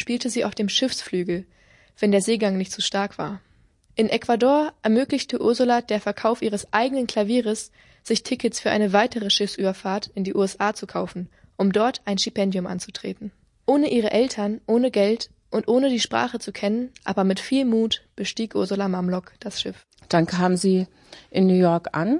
spielte sie auf dem Schiffsflügel, wenn der Seegang nicht zu stark war. In Ecuador ermöglichte Ursula der Verkauf ihres eigenen Klavieres, sich Tickets für eine weitere Schiffsüberfahrt in die USA zu kaufen, um dort ein Stipendium anzutreten. Ohne ihre Eltern, ohne Geld und ohne die Sprache zu kennen, aber mit viel Mut bestieg Ursula Mamlok das Schiff. Dann kam sie in New York an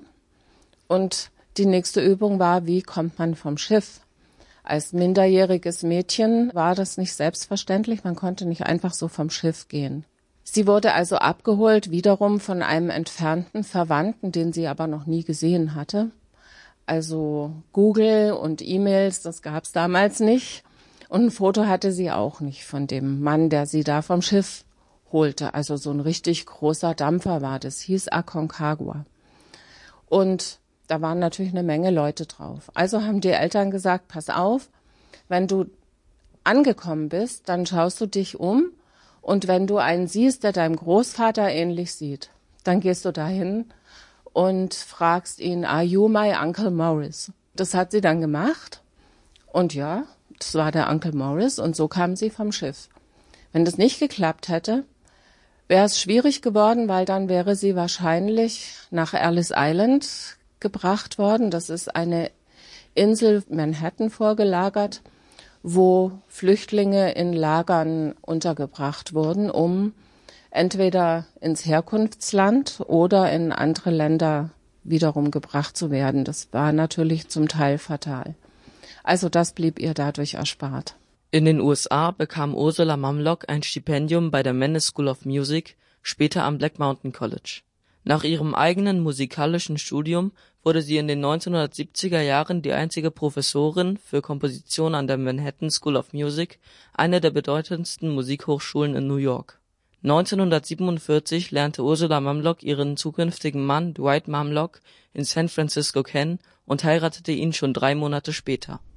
und die nächste Übung war, wie kommt man vom Schiff? Als minderjähriges Mädchen war das nicht selbstverständlich, man konnte nicht einfach so vom Schiff gehen. Sie wurde also abgeholt, wiederum von einem entfernten Verwandten, den sie aber noch nie gesehen hatte. Also Google und E-Mails, das gab's damals nicht. Und ein Foto hatte sie auch nicht von dem Mann, der sie da vom Schiff holte. Also so ein richtig großer Dampfer war das, hieß Aconcagua. Und da waren natürlich eine Menge Leute drauf. Also haben die Eltern gesagt, pass auf, wenn du angekommen bist, dann schaust du dich um und wenn du einen siehst, der deinem Großvater ähnlich sieht, dann gehst du dahin und fragst ihn, are you my Uncle Morris? Das hat sie dann gemacht und ja, das war der Uncle Morris und so kam sie vom Schiff. Wenn das nicht geklappt hätte, wäre es schwierig geworden, weil dann wäre sie wahrscheinlich nach Ellis Island gebracht worden. Das ist eine Insel Manhattan vorgelagert, wo Flüchtlinge in Lagern untergebracht wurden, um entweder ins Herkunftsland oder in andere Länder wiederum gebracht zu werden. Das war natürlich zum Teil fatal. Also das blieb ihr dadurch erspart. In den USA bekam Ursula Mamlok ein Stipendium bei der Mannes School of Music, später am Black Mountain College. Nach ihrem eigenen musikalischen Studium wurde sie in den 1970er Jahren die einzige Professorin für Komposition an der Manhattan School of Music, einer der bedeutendsten Musikhochschulen in New York. 1947 lernte Ursula Mamlok ihren zukünftigen Mann Dwight Mamlok in San Francisco kennen und heiratete ihn schon 3 Monate später.